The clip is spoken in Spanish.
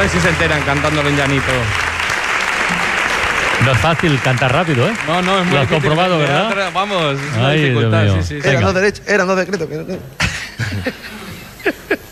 ver si se enteran cantándolo en llanito. No es fácil cantar rápido, ¿eh? No, es muy Lo has difícil. comprobado, ¿verdad? Vamos, es una Ay, dificultad. Dios mío. Sí. Era no decreto. Que no.